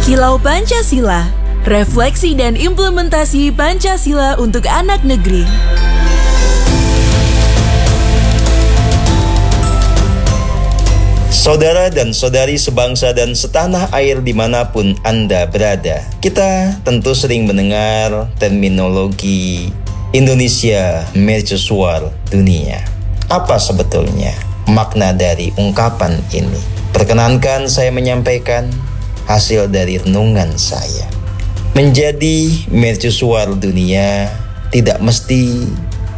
Kilau Pancasila, refleksi dan implementasi Pancasila untuk anak negeri. Saudara dan saudari sebangsa dan setanah air dimanapun Anda berada, kita tentu sering mendengar terminologi Indonesia Mercusuar Dunia. Apa sebetulnya makna dari ungkapan ini? Perkenankan saya menyampaikan hasil dari renungan saya. Menjadi mercusuar dunia tidak mesti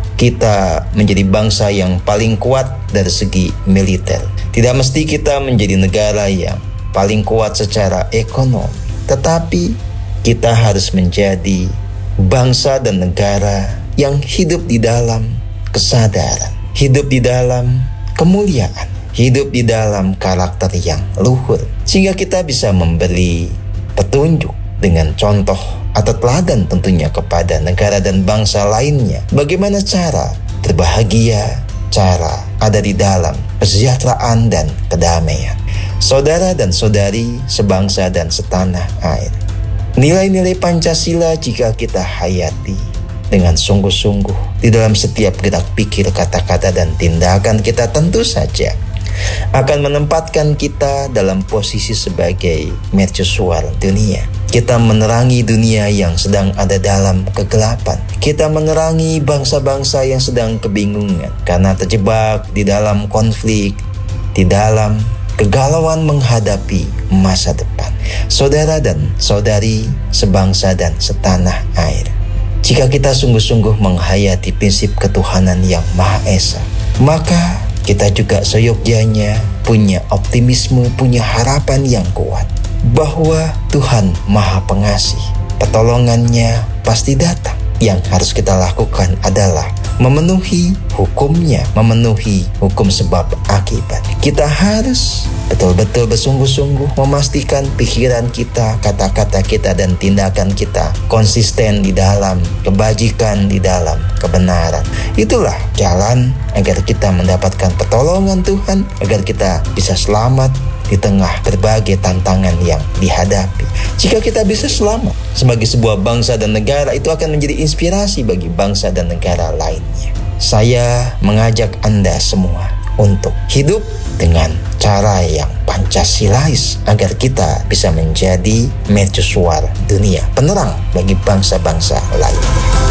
kita menjadi bangsa yang paling kuat dari segi militer. Tidak mesti kita menjadi negara yang paling kuat secara ekonomi. Tetapi kita harus menjadi bangsa dan negara yang hidup di dalam kesadaran, hidup di dalam kemuliaan, hidup di dalam karakter yang luhur, sehingga kita bisa memberi petunjuk dengan contoh atau teladan tentunya kepada negara dan bangsa lainnya. Bagaimana cara berbahagia, cara ada di dalam kesejahteraan dan kedamaian. Saudara dan saudari sebangsa dan setanah air, nilai-nilai Pancasila jika kita hayati dengan sungguh-sungguh di dalam setiap gerak pikir, kata-kata, dan tindakan kita, tentu saja akan menempatkan kita dalam posisi sebagai mercusuar dunia. Kita menerangi dunia yang sedang ada dalam kegelapan. Kita menerangi bangsa-bangsa yang sedang kebingungan karena terjebak di dalam konflik, di dalam kegalauan menghadapi masa depan. Saudara dan saudari sebangsa dan setanah air, jika kita sungguh-sungguh menghayati prinsip ketuhanan yang Maha Esa, maka kita juga seyogyanya punya optimisme, punya harapan yang kuat bahwa Tuhan Maha Pengasih, pertolongannya pasti datang. Yang harus kita lakukan adalah memenuhi hukumnya, memenuhi hukum sebab akibat. Kita harus betul-betul bersungguh-sungguh memastikan pikiran kita, kata-kata kita, dan tindakan kita konsisten di dalam kebajikan, di dalam kebenaran. Itulah jalan agar kita mendapatkan pertolongan Tuhan, agar kita bisa selamat di tengah berbagai tantangan yang dihadapi. Jika kita bisa selamat sebagai sebuah bangsa dan negara, itu akan menjadi inspirasi bagi bangsa dan negara lainnya. Saya mengajak Anda semua untuk hidup dengan cara yang Pancasilais agar kita bisa menjadi mercusuar dunia, penerang bagi bangsa-bangsa lain.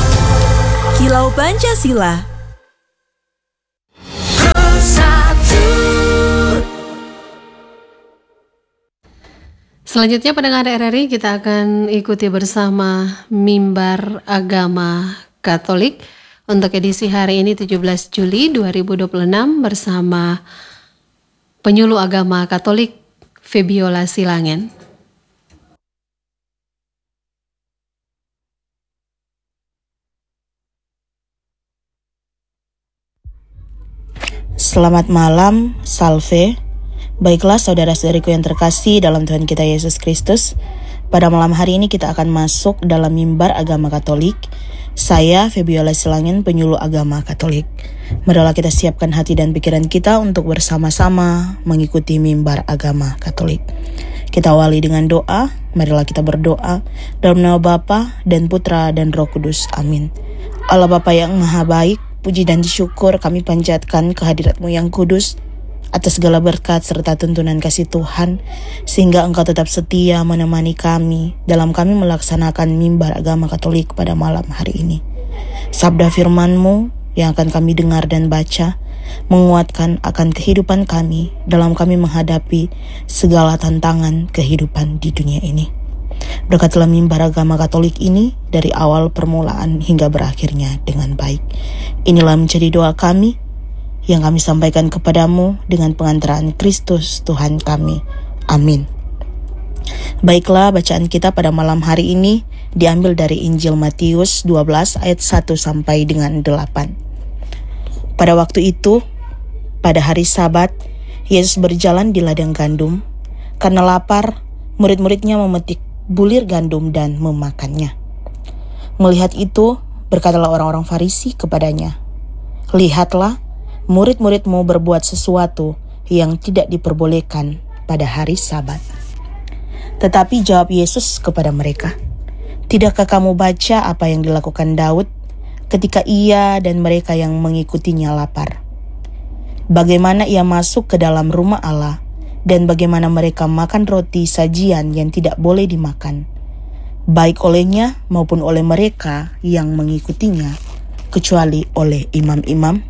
Kilau Pancasila. Selanjutnya pendengar RRI, kita akan ikuti bersama Mimbar Agama Katolik untuk edisi hari ini 17 Juli 2026 bersama penyuluh agama Katolik Febiola Silangen. Selamat malam, Salve. Baiklah saudara-saudariku yang terkasih dalam Tuhan kita Yesus Kristus, pada malam hari ini kita akan masuk dalam mimbar agama Katolik. Saya Febiola Silangen, penyuluh agama Katolik. Marilah kita siapkan hati dan pikiran kita untuk bersama-sama mengikuti mimbar agama Katolik. Kita awali dengan doa. Marilah kita berdoa dalam nama Bapa dan Putra dan Roh Kudus. Amin. Allah Bapa yang Maha Baik, puji dan syukur kami panjatkan kehadirat-Mu yang kudus atas segala berkat serta tuntunan kasih Tuhan, sehingga Engkau tetap setia menemani kami dalam kami melaksanakan mimbar agama Katolik pada malam hari ini. Sabda firman-Mu yang akan kami dengar dan baca menguatkan akan kehidupan kami dalam kami menghadapi segala tantangan kehidupan di dunia ini. Berkatlah mimbar agama Katolik ini dari awal permulaan hingga berakhirnya dengan baik. Inilah menjadi doa kami yang kami sampaikan kepadamu dengan pengantaran Kristus Tuhan kami. Amin. Baiklah, bacaan kita pada malam hari ini diambil dari Injil Matius 12 ayat 1 sampai dengan 8. Pada waktu itu, pada hari Sabat, Yesus berjalan di ladang gandum. Karena lapar, murid-muridnya memetik bulir gandum dan memakannya. Melihat itu, berkatalah orang-orang Farisi kepadanya, "Lihatlah, murid-muridmu berbuat sesuatu yang tidak diperbolehkan pada hari Sabat." Tetapi jawab Yesus kepada mereka, "Tidakkah kamu baca apa yang dilakukan Daud ketika ia dan mereka yang mengikutinya lapar? Bagaimana ia masuk ke dalam rumah Allah dan bagaimana mereka makan roti sajian yang tidak boleh dimakan, baik olehnya maupun oleh mereka yang mengikutinya, kecuali oleh imam-imam?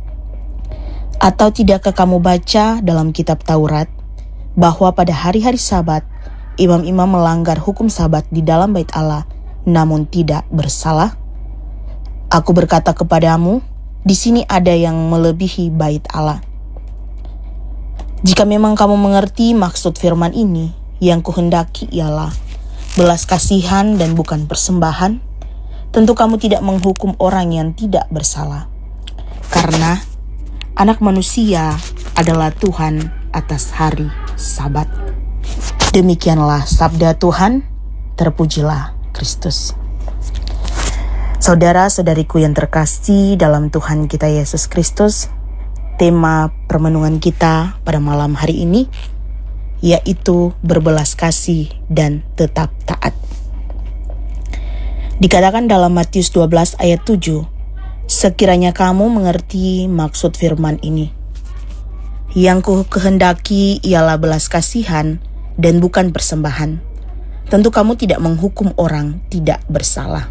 Atau tidakkah kamu baca dalam kitab Taurat bahwa pada hari-hari Sabat imam-imam melanggar hukum Sabat di dalam bait Allah namun tidak bersalah? Aku berkata kepadamu, di sini ada yang melebihi bait Allah. Jika memang kamu mengerti maksud firman ini, yang kuhendaki ialah belas kasihan dan bukan persembahan, tentu kamu tidak menghukum orang yang tidak bersalah, karena Anak Manusia adalah Tuhan atas hari Sabat." Demikianlah sabda Tuhan, terpujilah Kristus. Saudara-saudariku yang terkasih dalam Tuhan kita Yesus Kristus, tema permenungan kita pada malam hari ini yaitu berbelas kasih dan tetap taat. Dikatakan dalam Matius 12 ayat 7, "Sekiranya kamu mengerti maksud firman ini, yang kukehendaki ialah belas kasihan dan bukan persembahan, tentu kamu tidak menghukum orang tidak bersalah."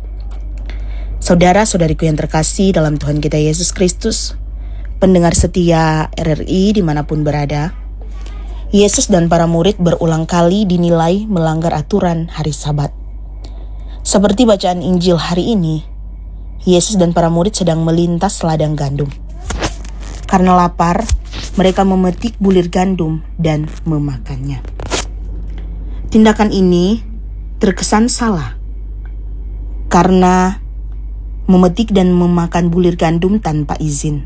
Saudara-saudariku yang terkasih dalam Tuhan kita Yesus Kristus, pendengar setia RRI dimanapun berada, Yesus dan para murid berulang kali dinilai melanggar aturan hari Sabat. Seperti bacaan Injil hari ini, Yesus dan para murid sedang melintas ladang gandum. Karena lapar, mereka memetik bulir gandum dan memakannya. Tindakan ini terkesan salah, karena memetik dan memakan bulir gandum tanpa izin.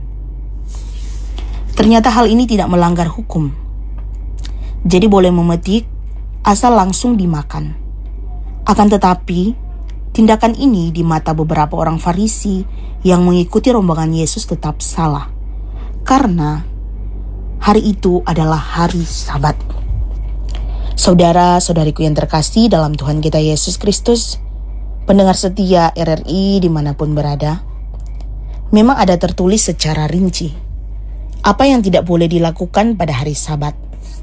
Ternyata hal ini tidak melanggar hukum. Jadi boleh memetik asal langsung dimakan. Akan tetapi, tindakan ini di mata beberapa orang Farisi yang mengikuti rombongan Yesus tetap salah, karena hari itu adalah hari Sabat. Saudara-saudariku yang terkasih dalam Tuhan kita Yesus Kristus, pendengar setia RRI dimanapun berada, memang ada tertulis secara rinci apa yang tidak boleh dilakukan pada hari Sabat,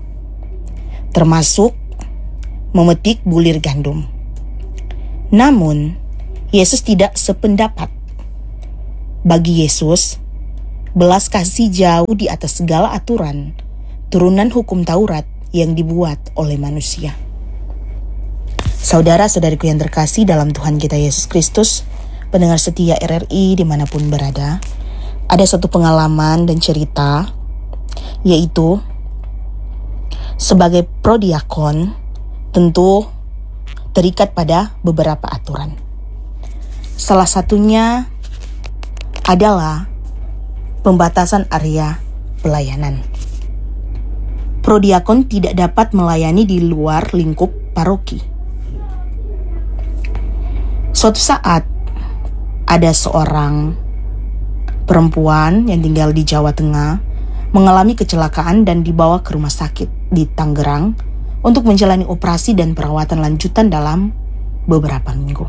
termasuk memetik bulir gandum. Namun, Yesus tidak sependapat. Bagi Yesus, belas kasih jauh di atas segala aturan, turunan hukum Taurat yang dibuat oleh manusia. Saudara-saudariku yang terkasih dalam Tuhan kita Yesus Kristus, pendengar setia RRI dimanapun berada, ada satu pengalaman dan cerita, yaitu sebagai prodiakon tentu terikat pada beberapa aturan. Salah satunya adalah pembatasan area pelayanan. Prodiakon tidak dapat melayani di luar lingkup paroki. Suatu saat, ada seorang perempuan yang tinggal di Jawa Tengah mengalami kecelakaan dan dibawa ke rumah sakit di Tangerang untuk menjalani operasi dan perawatan lanjutan dalam beberapa minggu.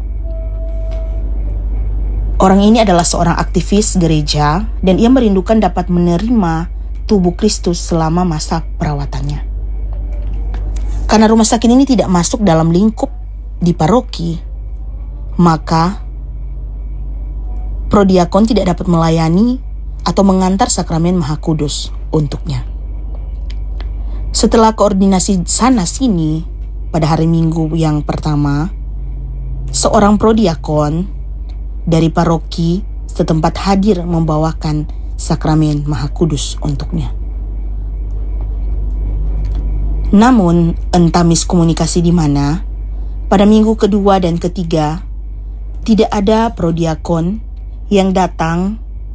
Orang ini adalah seorang aktivis gereja dan ia merindukan dapat menerima tubuh Kristus selama masa perawatannya. Karena rumah sakit ini tidak masuk dalam lingkup di paroki, maka prodiakon tidak dapat melayani atau mengantar sakramen Maha Kudus untuknya. Setelah koordinasi sana-sini, pada hari Minggu yang pertama, seorang prodiakon dari paroki setempat hadir membawakan sakramen Maha Kudus untuknya. Namun, entah miskomunikasi di mana, pada minggu kedua dan ketiga, tidak ada prodiakon yang datang,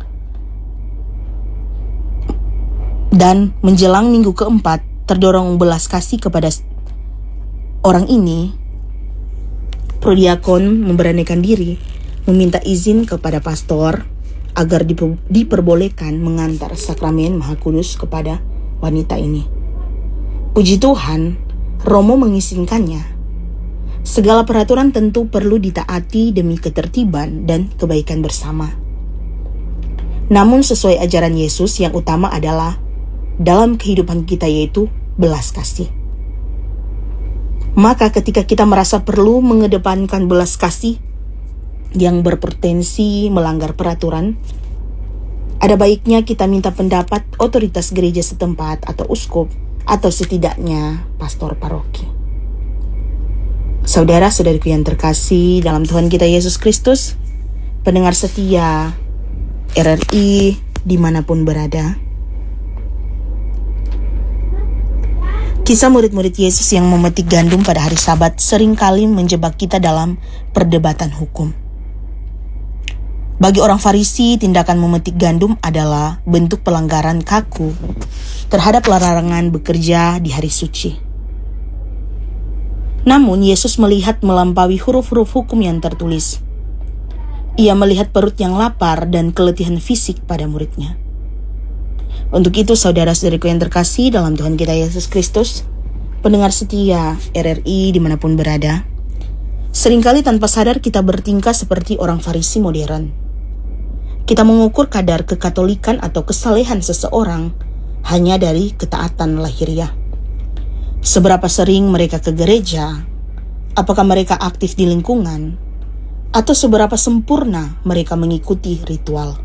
dan menjelang minggu keempat terdorong belas kasih kepada orang ini, prodiakon memberanikan diri meminta izin kepada pastor agar diperbolehkan mengantar sakramen Maha Kudus kepada wanita ini. Puji Tuhan, Romo mengizinkannya. Segala peraturan tentu perlu ditaati demi ketertiban dan kebaikan bersama. Namun sesuai ajaran Yesus yang utama adalah dalam kehidupan kita yaitu belas kasih. Maka ketika kita merasa perlu mengedepankan belas kasih yang berpotensi melanggar peraturan, ada baiknya kita minta pendapat otoritas gereja setempat atau uskup atau setidaknya pastor paroki. Saudara-saudariku yang terkasih dalam Tuhan kita Yesus Kristus, pendengar setia RRI dimanapun berada, kisah murid-murid Yesus yang memetik gandum pada hari Sabat seringkali menjebak kita dalam perdebatan hukum. Bagi orang Farisi, tindakan memetik gandum adalah bentuk pelanggaran kaku terhadap larangan bekerja di hari suci. Namun, Yesus melihat melampaui huruf-huruf hukum yang tertulis. Ia melihat perut yang lapar dan keletihan fisik pada muridnya. Untuk itu, saudara-saudariku yang terkasih dalam Tuhan kita Yesus Kristus, pendengar setia RRI dimanapun berada, seringkali tanpa sadar kita bertingkah seperti orang Farisi modern. Kita mengukur kadar kekatolikan atau kesalehan seseorang hanya dari ketaatan lahiriah. Seberapa sering mereka ke gereja, apakah mereka aktif di lingkungan, atau seberapa sempurna mereka mengikuti ritual.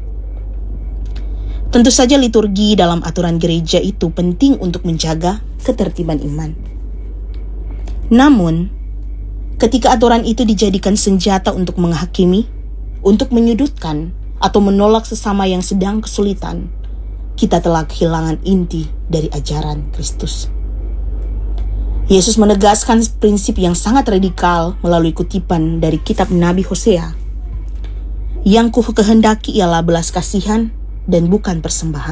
Tentu saja liturgi dalam aturan gereja itu penting untuk menjaga ketertiban iman. Namun, ketika aturan itu dijadikan senjata untuk menghakimi, untuk menyudutkan, atau menolak sesama yang sedang kesulitan, kita telah kehilangan inti dari ajaran Kristus. Yesus menegaskan prinsip yang sangat radikal melalui kutipan dari kitab Nabi Hosea. Yang kukehendaki ialah belas kasihan dan bukan persembahan.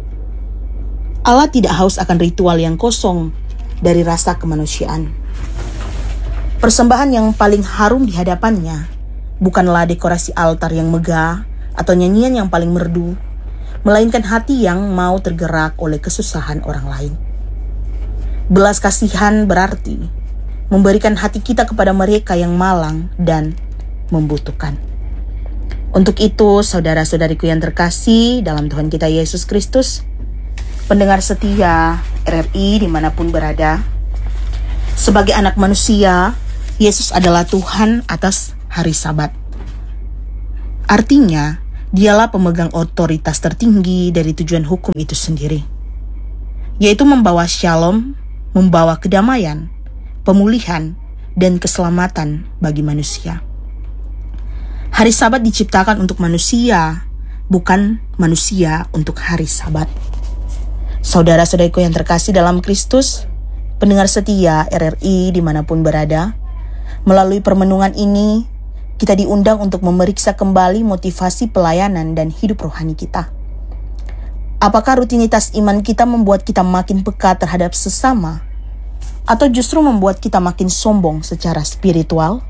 Allah tidak haus akan ritual yang kosong dari rasa kemanusiaan. Persembahan yang paling harum di hadapannya bukanlah dekorasi altar yang megah atau nyanyian yang paling merdu, melainkan hati yang mau tergerak oleh kesusahan orang lain. Belas kasihan berarti memberikan hati kita kepada mereka yang malang dan membutuhkan. Untuk itu, saudara-saudariku yang terkasih dalam Tuhan kita Yesus Kristus, pendengar setia RRI dimanapun berada, sebagai anak manusia, Yesus adalah Tuhan atas hari Sabat. Artinya, dialah pemegang otoritas tertinggi dari tujuan hukum itu sendiri, yaitu membawa shalom, membawa kedamaian, pemulihan, dan keselamatan bagi manusia. Hari Sabat diciptakan untuk manusia, bukan manusia untuk hari Sabat. Saudara-saudariku yang terkasih dalam Kristus, pendengar setia RRI dimanapun berada, melalui permenungan ini, kita diundang untuk memeriksa kembali motivasi pelayanan dan hidup rohani kita. Apakah rutinitas iman kita membuat kita makin peka terhadap sesama, atau justru membuat kita makin sombong secara spiritual?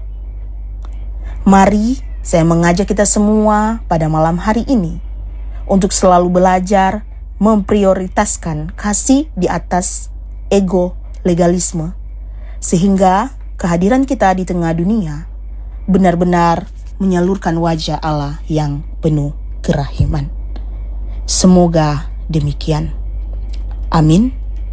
Mari saya mengajak kita semua pada malam hari ini untuk selalu belajar memprioritaskan kasih di atas ego legalisme, sehingga kehadiran kita di tengah dunia benar-benar menyalurkan wajah Allah yang penuh kerahiman. Semoga demikian. Amin.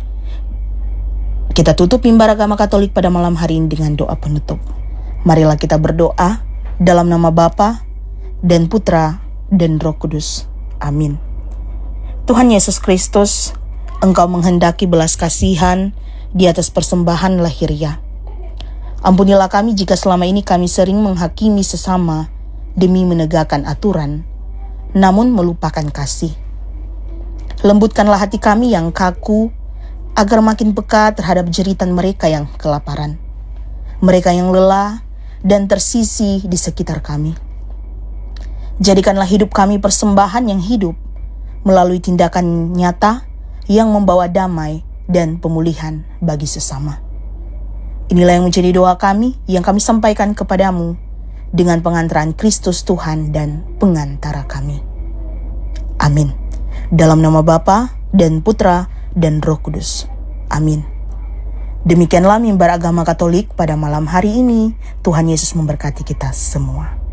Kita tutup mimbar agama Katolik pada malam hari ini dengan doa penutup. Marilah kita berdoa dalam nama Bapa dan Putra dan Roh Kudus. Amin. Tuhan Yesus Kristus, Engkau menghendaki belas kasihan di atas persembahan lahiriah. Ampunilah kami jika selama ini kami sering menghakimi sesama demi menegakkan aturan, namun melupakan kasih. Lembutkanlah hati kami yang kaku, agar makin peka terhadap jeritan mereka yang kelaparan, mereka yang lelah dan tersisih di sekitar kami. Jadikanlah hidup kami persembahan yang hidup, melalui tindakan nyata yang membawa damai dan pemulihan bagi sesama. Inilah yang menjadi doa kami yang kami sampaikan kepadamu dengan pengantaran Kristus Tuhan dan pengantara kami. Amin. Dalam nama Bapa dan Putra dan Roh Kudus. Amin. Demikianlah mimbar agama Katolik pada malam hari ini. Tuhan Yesus memberkati kita semua.